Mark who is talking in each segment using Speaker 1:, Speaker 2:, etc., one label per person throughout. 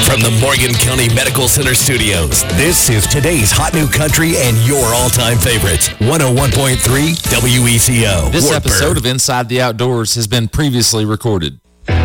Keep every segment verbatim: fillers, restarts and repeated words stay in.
Speaker 1: From the Morgan County Medical Center studios, this is today's Hot New Country and your all-time favorites. one oh one point three W E C O.
Speaker 2: This
Speaker 1: Wartburg.
Speaker 2: episode of Inside the Outdoors has been previously recorded.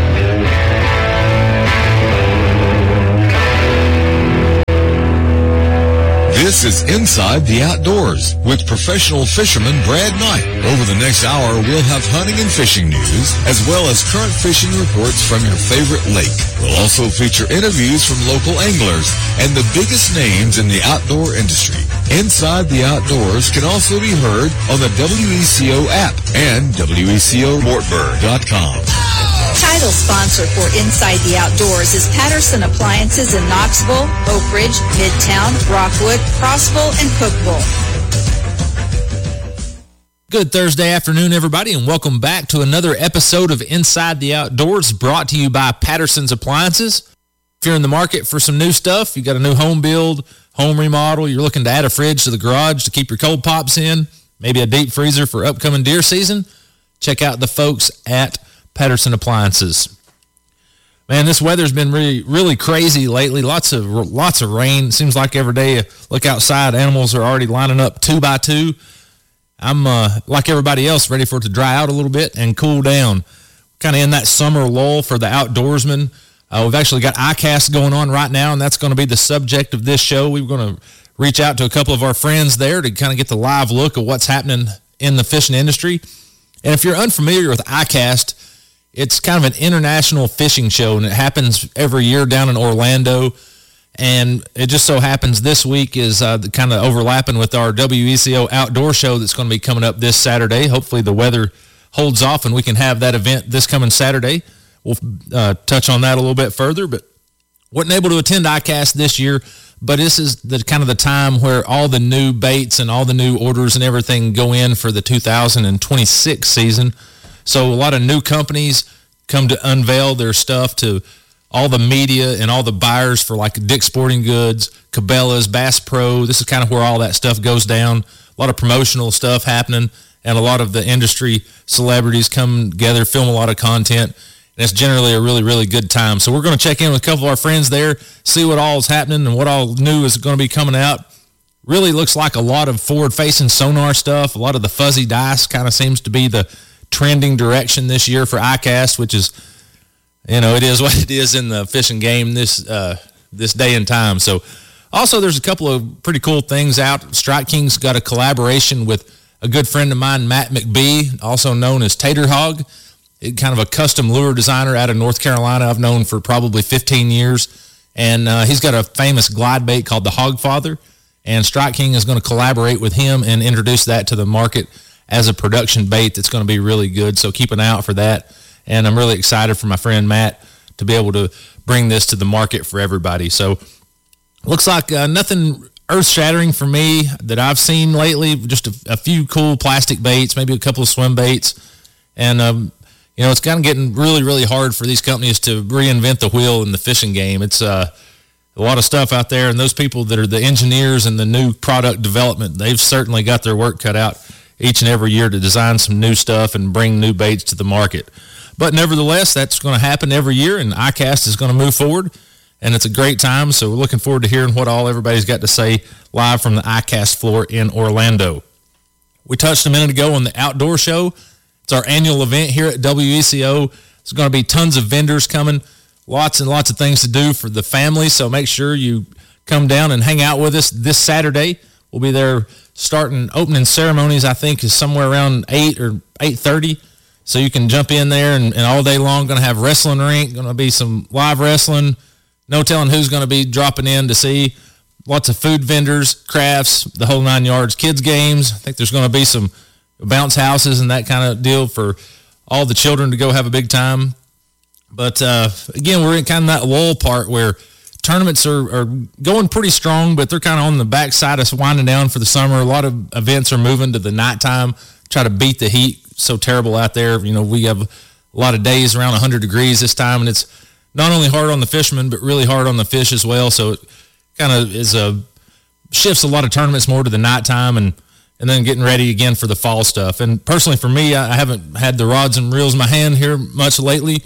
Speaker 3: This is Inside the Outdoors with professional fisherman Brad Knight. Over the next hour, we'll have hunting and fishing news, as well as current fishing reports from your favorite lake. We'll also feature interviews from local anglers and the biggest names in the outdoor industry. Inside the Outdoors can also be heard on the W E C O app and W E C O Wartburg dot com.
Speaker 4: Title sponsor for Inside the Outdoors is Patterson Appliances in Knoxville, Oak Ridge, Midtown, Rockwood, Crossville, and Cookville.
Speaker 2: Good Thursday afternoon, everybody, and welcome back to another episode of Inside the Outdoors, brought to you by Patterson's Appliances. If you're in the market for some new stuff, you got a new home build, home remodel, you're looking to add a fridge to the garage to keep your cold pops in, maybe a deep freezer for upcoming deer season, check out the folks at Patterson Appliances. Man, this weather's been really, really crazy lately. Lots of lots of rain. Seems like every day you look outside, animals are already lining up two by two. I'm, uh, like everybody else, ready for it to dry out a little bit and cool down. Kind of in that summer lull for the outdoorsman. Uh, we've actually got iCast going on right now, and that's going to be the subject of this show. We're going to reach out to a couple of our friends there to kind of get the live look of what's happening in the fishing industry. And if you're unfamiliar with iCast, it's kind of an international fishing show, and it happens every year down in Orlando. And it just so happens this week is uh, kind of overlapping with our W E C O outdoor show that's going to be coming up this Saturday. Hopefully the weather holds off and we can have that event this coming Saturday. We'll uh, touch on that a little bit further, but wasn't able to attend iCast this year. But this is the kind of the time where all the new baits and all the new orders and everything go in for the two thousand twenty-six season. So a lot of new companies come to unveil their stuff to all the media and all the buyers for like Dick's Sporting Goods, Cabela's, Bass Pro. This is kind of where all that stuff goes down. A lot of promotional stuff happening, and a lot of the industry celebrities come together, film a lot of content, and it's generally a really, really good time. So we're going to check in with a couple of our friends there, see what all is happening and what all new is going to be coming out. Really looks like a lot of forward-facing sonar stuff. A lot of the fuzzy dice kind of seems to be the trending direction this year for iCast, which is, you know, it is what it is in the fishing game this uh, this day and time. So also there's a couple of pretty cool things out. Strike King's got a collaboration with a good friend of mine, Matt McBee, also known as Tater Hog, it, kind of a custom lure designer out of North Carolina I've known for probably fifteen years. And uh, he's got a famous glide bait called the Hogfather, and Strike King is going to collaborate with him and introduce that to the market as a production bait that's going to be really good. So keep an eye out for that. And I'm really excited for my friend Matt to be able to bring this to the market for everybody. So looks like uh, nothing earth-shattering for me that I've seen lately. Just a, a few cool plastic baits, maybe a couple of swim baits. And, um, you know, it's kind of getting really, really hard for these companies to reinvent the wheel in the fishing game. It's uh, a lot of stuff out there. And those people that are the engineers and the new product development, they've certainly got their work cut out each and every year to design some new stuff and bring new baits to the market. But nevertheless, that's going to happen every year, and iCast is going to move forward, and it's a great time. So we're looking forward to hearing what all everybody's got to say live from the iCast floor in Orlando. We touched a minute ago on the outdoor show. It's our annual event here at W E C O. There's going to be tons of vendors coming, lots and lots of things to do for the family. So make sure you come down and hang out with us this Saturday. We'll be there starting opening ceremonies, I think, is somewhere around eight or eight thirty. So you can jump in there and, and all day long, going to have wrestling rink, going to be some live wrestling. No telling who's going to be dropping in to see. Lots of food vendors, crafts, the whole nine yards, kids games. I think there's going to be some bounce houses and that kind of deal for all the children to go have a big time. But, uh, again, we're in kind of that lull part where tournaments are, are going pretty strong, but they're kind of on the backside of winding down for the summer. A lot of events are moving to the nighttime, try to beat the heat. So terrible out there. You know, we have a lot of days around one hundred degrees this time, and it's not only hard on the fishermen, but really hard on the fish as well. So it kind of is a shifts a lot of tournaments more to the nighttime, and and then getting ready again for the fall stuff. And personally for me, I haven't had the rods and reels in my hand here much lately.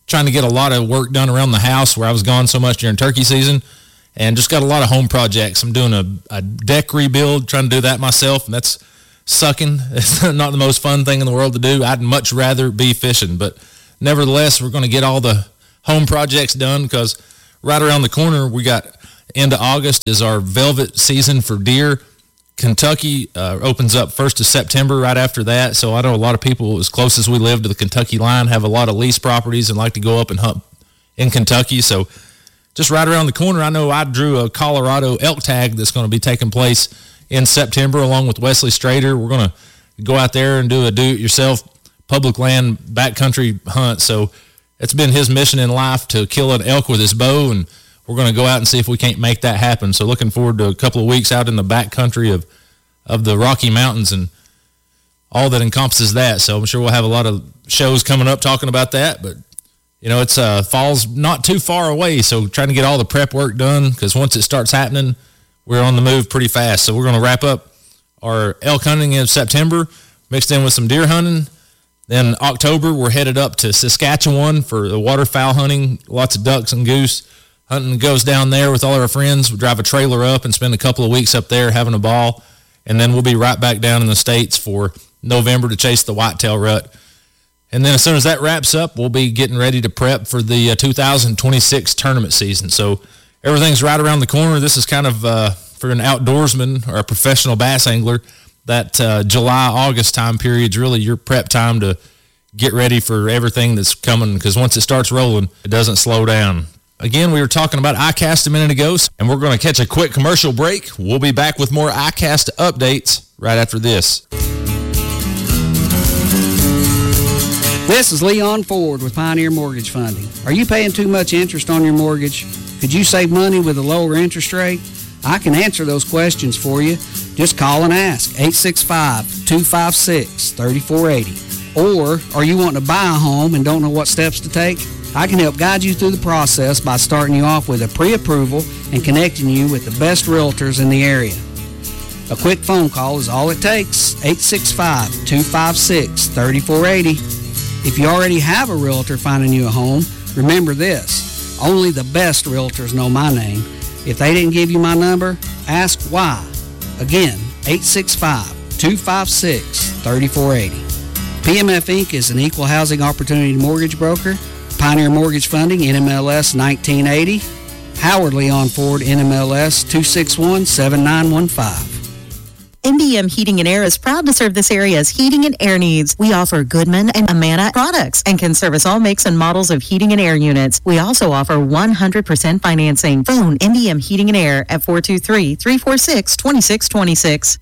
Speaker 2: trying to get a lot of work done around the house where I was gone so much during turkey season, and just got a lot of home projects. I'm doing a, a deck rebuild, trying to do that myself, and that's sucking. It's not the most fun thing in the world to do. I'd much rather be fishing, but nevertheless, we're going to get all the home projects done because right around the corner, we got end of August is our velvet season for deer. Kentucky uh, opens up first of September right after that, so I know a lot of people as close as we live to the Kentucky line have a lot of lease properties and like to go up and hunt in Kentucky. So just right around the corner, I know I drew a Colorado elk tag that's going to be taking place in September along with Wesley Strader. We're going to go out there and do a do-it-yourself public land backcountry hunt. So it's been his mission in life to kill an elk with his bow, and we're going to go out and see if we can't make that happen. So looking forward to a couple of weeks out in the backcountry of, of the Rocky Mountains and all that encompasses that. So I'm sure we'll have a lot of shows coming up talking about that. But, you know, it's uh, fall's not too far away, so trying to get all the prep work done because once it starts happening, we're on the move pretty fast. So we're going to wrap up our elk hunting in September, mixed in with some deer hunting. Then October, we're headed up to Saskatchewan for the waterfowl hunting, lots of ducks and goose. Hunting goes down there with all our friends. We drive a trailer up and spend a couple of weeks up there having a ball. And then we'll be right back down in the States for November to chase the whitetail rut. And then as soon as that wraps up, we'll be getting ready to prep for the uh, two thousand twenty-six tournament season. So everything's right around the corner. This is kind of, uh, for an outdoorsman or a professional bass angler, that uh, July, August time period is really your prep time to get ready for everything that's coming, because once it starts rolling, it doesn't slow down. Again, we were talking about iCast a minute ago, and we're going to catch a quick commercial break. We'll be back with more iCast updates right after this.
Speaker 5: This is Leon Ford with Pioneer Mortgage Funding. Are you paying too much interest on your mortgage? Could you save money with a lower interest rate? I can answer those questions for you. Just call and ask, eight six five, two five six, three four eight zero. Or are you wanting to buy a home and don't know what steps to take? I can help guide you through the process by starting you off with a pre-approval and connecting you with the best realtors in the area. A quick phone call is all it takes, eight six five, two five six, three four eight zero. If you already have a realtor finding you a home, remember this, only the best realtors know my name. If they didn't give you my number, ask why. Again, eight six five, two five six, three four eight zero. P M F Incorporated is an equal housing opportunity mortgage broker. Pioneer Mortgage Funding, N M L S nineteen eighty. Howard Leon Ford, N M L S two six one, seven nine one five.
Speaker 6: M B M Heating and Air is proud to serve this area's heating and air needs. We offer Goodman and Amana products and can service all makes and models of heating and air units. We also offer one hundred percent financing. Phone M B M Heating and Air at four two three, three four six, two six two six.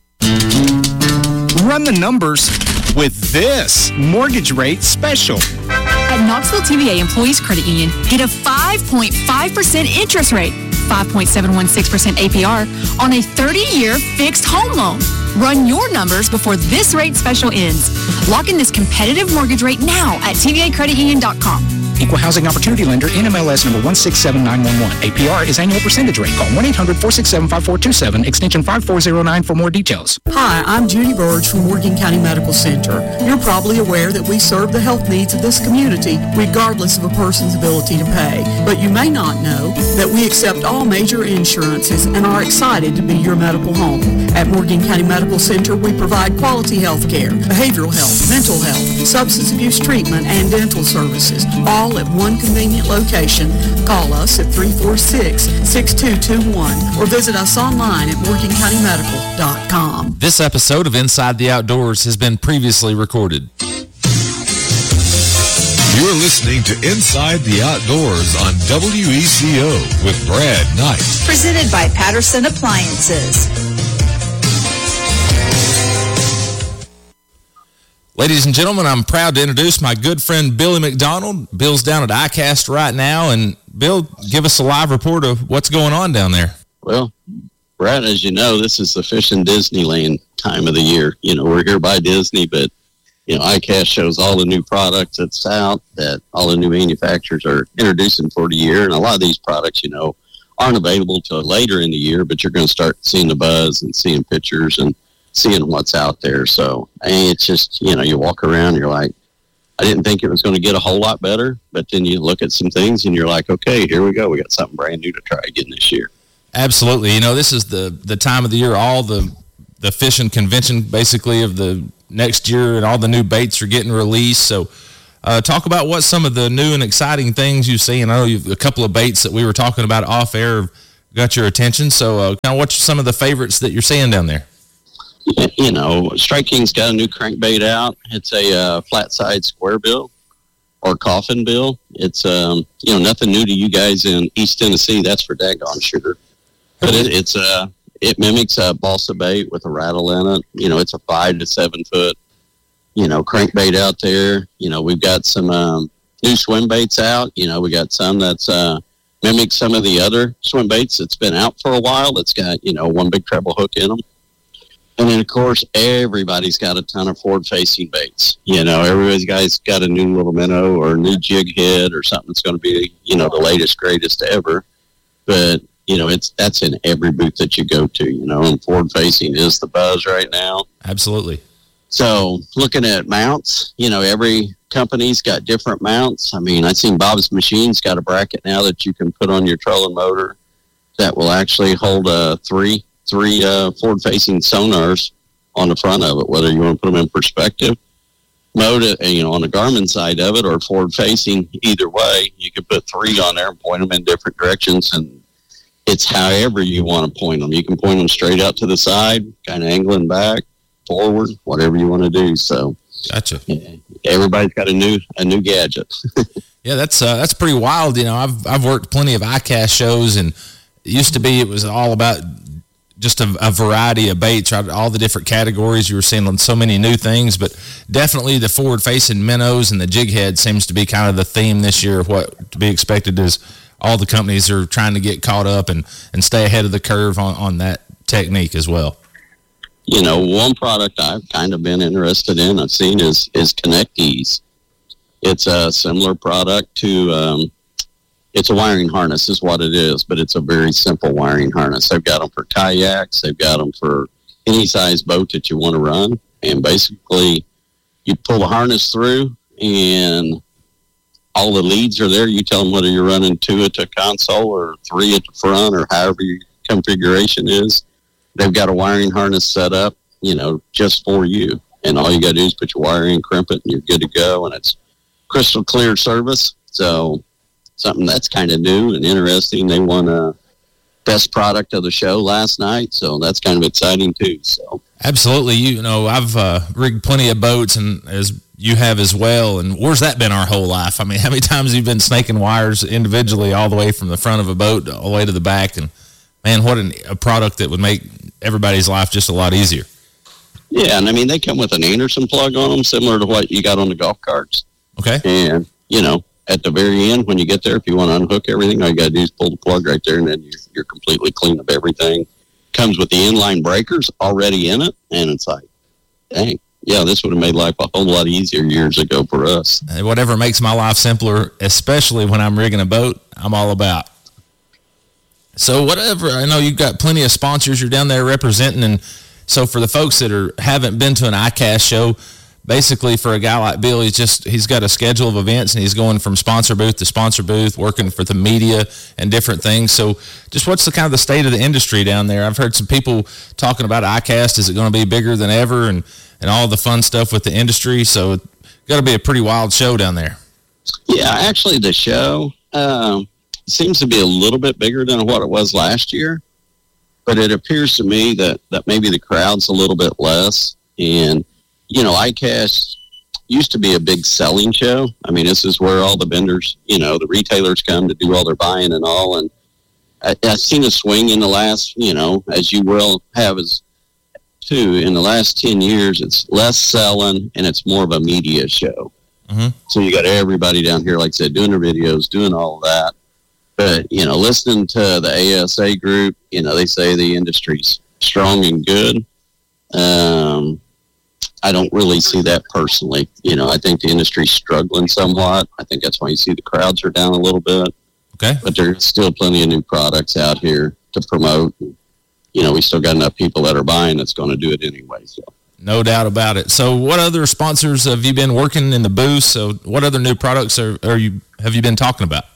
Speaker 7: Run the numbers with this mortgage rate special.
Speaker 8: At Knoxville T V A Employees Credit Union, get a five point five percent interest rate, five point seven one six percent A P R on a thirty-year fixed home loan. Run your numbers before this rate special ends. Lock in this competitive mortgage rate now at T V A credit union dot com.
Speaker 7: Equal Housing Opportunity Lender, N M L S number one six seven nine one one. A P R is annual percentage rate. Call one eight hundred, four six seven, five four two seven, extension five four zero nine for more details.
Speaker 9: Hi, I'm Judy Burge from Morgan County Medical Center. You're probably aware that we serve the health needs of this community, regardless of a person's ability to pay. But you may not know that we accept all major insurances and are excited to be your medical home. At Morgan County Medical Center, we provide quality health care, behavioral health, mental health, substance abuse treatment, and dental services, all at one convenient location. Call us at three four six, six two two one or visit us online at morgan county medical dot com.
Speaker 2: This episode of Inside the Outdoors has been previously recorded.
Speaker 3: You're listening to Inside the Outdoors on W E C O with Brad Knight.
Speaker 4: Presented by Patterson Appliances.
Speaker 2: Ladies and gentlemen, I'm proud to introduce my good friend Billy McDonald. Bill's down at iCast right now, and Bill, give us a live report of what's going on down there.
Speaker 10: Well, Brad, as you know, this is the fishing Disneyland time of the year. You know, we're here by Disney, but, you know, iCast shows all the new products that's out, that all the new manufacturers are introducing for the year, and a lot of these products, you know, aren't available till later in the year, but you're going to start seeing the buzz and seeing pictures and seeing what's out there. So, I mean, it's just, you know, you walk around, you're like, I didn't think it was going to get a whole lot better, but then you look at some things and you're like, okay, here we go. We got something brand new to try again this year.
Speaker 2: Absolutely. You know, this is the, the time of the year, all the, the fishing convention basically of the next year, and all the new baits are getting released. So uh, talk about what some of the new and exciting things you see. And I know you've, a couple of baits that we were talking about off air got your attention. So uh, now what's some of the favorites that you're seeing down there?
Speaker 10: You know, Strike King's got a new crankbait out. It's a uh, flat side square bill or coffin bill. It's, um, you know, nothing new to you guys in East Tennessee. That's for daggone sure. But it, it's uh, it mimics a balsa bait with a rattle in it. You know, it's a five to seven foot, you know, crankbait out there. You know, we've got some um, new swim baits out. You know, we got some that's uh, mimics some of the other swim baits that's been out for a while. It's got, you know, one big treble hook in them. And then, of course, everybody's got a ton of forward-facing baits. You know, everybody's guys got a new little minnow or a new jig head or something that's going to be, you know, the latest, greatest ever. But, you know, it's that's in every booth that you go to, you know, and forward-facing is the buzz right now.
Speaker 2: Absolutely.
Speaker 10: So, looking at mounts, you know, every company's got different mounts. I mean, I've seen Bob's Machine's got a bracket now that you can put on your trolling motor that will actually hold a three three uh, forward-facing sonars on the front of it, whether you want to put them in perspective mode, you know, on the Garmin side of it, or forward-facing. Either way, you can put three on there and point them in different directions, and it's however you want to point them. You can point them straight out to the side, kind of angling back, forward, whatever you want to do. So,
Speaker 2: gotcha.
Speaker 10: Everybody's got a new a new gadget.
Speaker 2: Yeah, that's uh, that's pretty wild. You know, I've I've worked plenty of I CAST shows, and it used to be it was all about just a, a variety of baits, right? All the different categories. You were seeing on so many new things, but definitely the forward-facing minnows and the jig head seems to be kind of the theme this year of what to be expected is all the companies are trying to get caught up and, and stay ahead of the curve on, on that technique as well.
Speaker 10: You know, one product I've kind of been interested in, I've seen is, is ConnectEase. It's a similar product to, um, it's a wiring harness is what it is, but it's a very simple wiring harness. They've got them for kayaks. They've got them for any size boat that you want to run. And basically, you pull the harness through, and all the leads are there. You tell them whether you're running two at the console or three at the front or however your configuration is. They've got a wiring harness set up, you know, just for you. And all you got to do is put your wire in, crimp it, and you're good to go. And it's crystal clear service. So something that's kind of new and interesting. They won a best product of the show last night, so that's kind of exciting too. So
Speaker 2: absolutely, you know, I've uh, rigged plenty of boats, and as you have as well. And where's that been our whole life? I mean, how many times have you been snaking wires individually all the way from the front of a boat all the way to the back? And man, what an, a product that would make everybody's life just a lot easier.
Speaker 10: Yeah, and I mean, they come with an Anderson plug on them, similar to what you got on the golf carts.
Speaker 2: Okay.
Speaker 10: And, you know, at the very end, when you get there, if you want to unhook everything, all you got to do is pull the plug right there, and then you're, you're completely clean of everything. Comes with the inline breakers already in it, and it's like, dang, yeah, this would have made life a whole lot easier years ago for us.
Speaker 2: Whatever makes my life simpler, especially when I'm rigging a boat, I'm all about. So whatever, I know you've got plenty of sponsors you're down there representing, and so for the folks that are haven't been to an I CAST show, basically for a guy like Bill, he's just he's got a schedule of events, and he's going from sponsor booth to sponsor booth, working for the media and different things. So just what's the kind of the state of the industry down there? I've heard some people talking about I CAST. Is it going to be bigger than ever, and, and all the fun stuff with the industry? So it's got to be a pretty wild show down there.
Speaker 10: Yeah, actually the show um, seems to be a little bit bigger than what it was last year, but it appears to me that, that maybe the crowd's a little bit less. And you know, I CAST used to be a big selling show. I mean, this is where all the vendors, you know, the retailers come to do all their buying and all. And I, I've seen a swing in the last, you know, as you will have as too, in the last ten years, it's less selling and it's more of a media show.
Speaker 2: Mm-hmm.
Speaker 10: So you got everybody down here, like I said, doing their videos, doing all of that. But, you know, listening to the A S A group, you know, they say the industry's strong and good. Um, I don't really see that personally. You know, I think the industry's struggling somewhat. I think that's why you see the crowds are down a little bit.
Speaker 2: Okay.
Speaker 10: But there's still plenty of new products out here to promote. You know, we still got enough people that are buying that's going to do it anyway. So
Speaker 2: No doubt about it. So what other sponsors have you been working in the booth? So what other new products are, are you have you been talking about?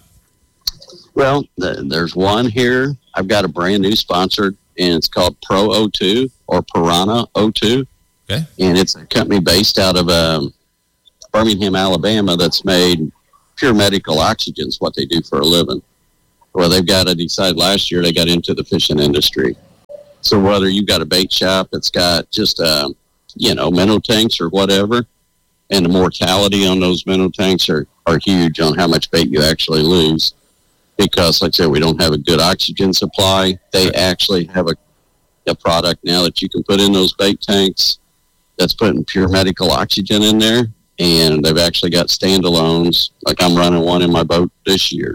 Speaker 10: Well, th- there's one here. I've got a brand new sponsor, and it's called Pro O two or Piranha O two.
Speaker 2: Okay.
Speaker 10: And it's a company based out of um, Birmingham, Alabama, that's made pure medical oxygen is what they do for a living. Well, they've got to decide last year they got into the fishing industry. So whether you've got a bait shop that's got just, uh, you know, minnow tanks or whatever, and the mortality on those minnow tanks are, are huge on how much bait you actually lose. Because, like I said, we don't have a good oxygen supply. They actually have a, a product now that you can put in those bait tanks that's putting pure medical oxygen in there. And they've actually got standalones. Like I'm running one in my boat this year.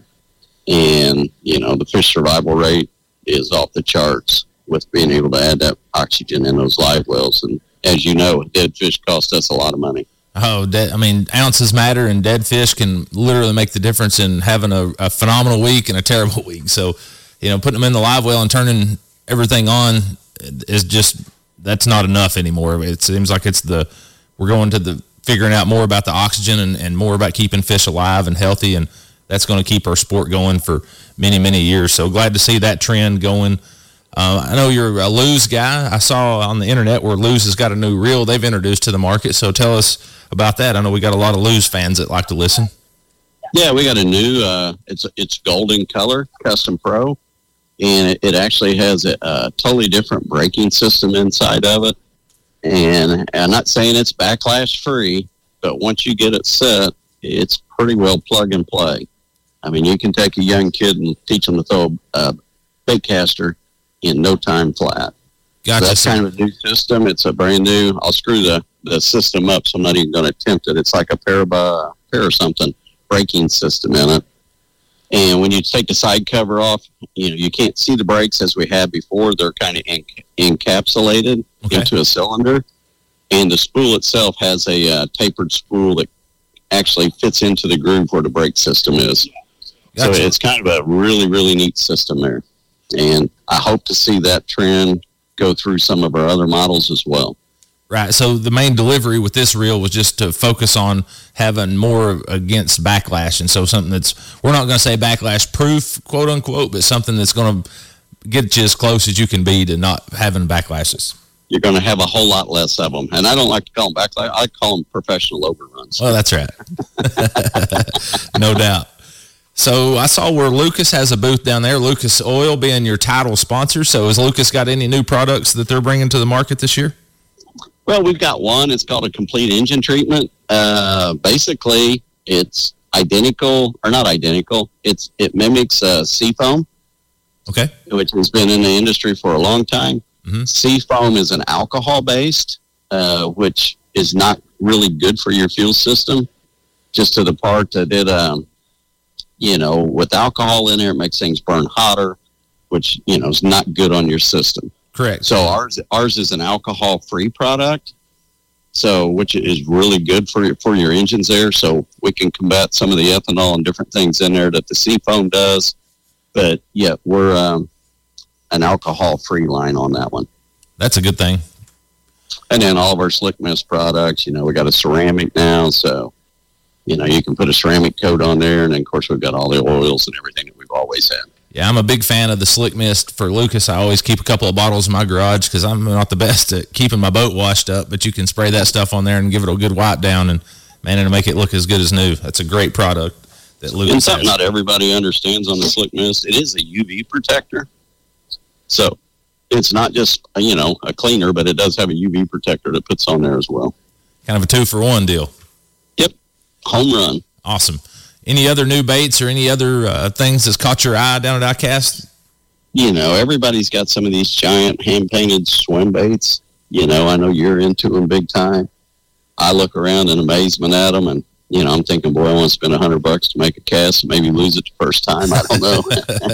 Speaker 10: And, you know, the fish survival rate is off the charts with being able to add that oxygen in those live wells. And as you know, dead fish cost us a lot of money.
Speaker 2: Oh, dead, I mean, ounces matter, and dead fish can literally make the difference in having a, a phenomenal week and a terrible week. So, you know, putting them in the live well and turning everything on is just, that's not enough anymore. It seems like it's the, we're going to the, figuring out more about the oxygen and, and more about keeping fish alive and healthy, and that's going to keep our sport going for many, many years. So glad to see that trend going. Uh, I know you're a Lew's guy. I saw on the internet where Lew's has got a new reel they've introduced to the market. So tell us about that. I know we got a lot of Lew's fans that like to listen.
Speaker 10: Yeah, we got a new, uh, it's it's golden color, Custom Pro, and it, it actually has a, a totally different braking system inside of it. And I'm not saying it's backlash free, but once you get it set, it's pretty well plug and play. I mean, you can take a young kid and teach them to throw a bait caster in no time flat.
Speaker 2: Gotcha.
Speaker 10: So that's kind of a new system. It's a brand new. I'll screw the, the system up, so I'm not even going to attempt it. It's like a pair of uh, pair or something braking system in it. And when you take the side cover off, you know, you can't see the brakes as we had before. They're kind of enc- encapsulated okay. into a cylinder. And the spool itself has a uh, tapered spool that actually fits into the groove where the brake system is. Gotcha. So it's kind of a really, really neat system there. And I hope to see that trend go through some of our other models as well.
Speaker 2: Right. So the main delivery with this reel was just to focus on having more against backlash. And so something that's, we're not going to say backlash proof, quote unquote, but something that's going to get you as close as you can be to not having backlashes.
Speaker 10: You're going to have a whole lot less of them. And I don't like to call them backlash. I call them professional overruns.
Speaker 2: Well, that's right. No doubt. So I saw where Lucas has a booth down there, Lucas Oil being your title sponsor. So has Lucas got any new products that they're bringing to the market this year?
Speaker 10: Well, we've got one. It's called a complete engine treatment. Uh, basically, it's identical, or not identical. It's It mimics uh, Seafoam,
Speaker 2: okay,
Speaker 10: which has been in the industry for a long time. Mm-hmm. Seafoam is an alcohol-based, uh, which is not really good for your fuel system, just to the part that it... Um, you know, with alcohol in there, it makes things burn hotter, which, you know, is not good on your system.
Speaker 2: Correct.
Speaker 10: So ours ours is an alcohol-free product, so which is really good for your, for your engines there. So we can combat some of the ethanol and different things in there that the Seafoam does. But, yeah, we're um, an alcohol-free line on that one.
Speaker 2: That's a good thing.
Speaker 10: And then all of our Slick Mist products, you know, we got a ceramic now, so... You know, you can put a ceramic coat on there, and then, of course, we've got all the oils and everything that we've always had.
Speaker 2: Yeah, I'm a big fan of the Slick Mist for Lucas. I always keep a couple of bottles in my garage because I'm not the best at keeping my boat washed up, but you can spray that stuff on there and give it a good wipe down, and, man, it'll make it look as good as new. That's a great product that Lucas
Speaker 10: And something
Speaker 2: has.
Speaker 10: Not everybody understands on the Slick Mist, it is a U V protector. So it's not just, you know, a cleaner, but it does have a U V protector that puts on there as well.
Speaker 2: Kind of a two-for-one deal.
Speaker 10: Home run.
Speaker 2: Awesome. Any other new baits or any other uh, things that's caught your eye down at iCast?
Speaker 10: You know, everybody's got some of these giant hand-painted swim baits. You know, I know you're into them big time. I look around in amazement at them, and, you know, I'm thinking, boy, I want to spend a hundred bucks to make a cast and maybe lose it the first time. I don't know.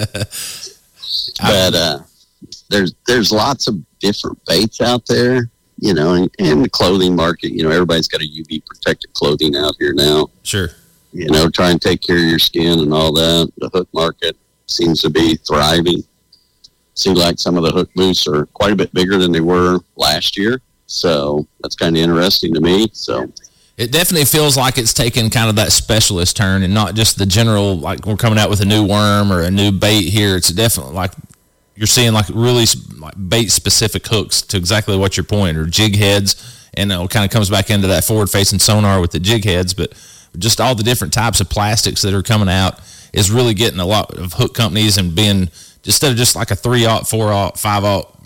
Speaker 10: But uh, there's there's lots of different baits out there. You know, and, and the clothing market, you know, everybody's got a U V protected clothing out here now.
Speaker 2: Sure.
Speaker 10: You know, try and take care of your skin and all that. The hook market seems to be thriving. Seems like some of the hook booths are quite a bit bigger than they were last year. So that's kind of interesting to me. So
Speaker 2: it definitely feels like it's taken kind of that specialist turn and not just the general, like we're coming out with a new worm or a new bait here. It's definitely like you're seeing like really like bait specific hooks to exactly what you're pointing, or jig heads. And it kind of comes back into that forward facing sonar with the jig heads, but just all the different types of plastics that are coming out is really getting a lot of hook companies and being, instead of just like a three aught, four aught, five aught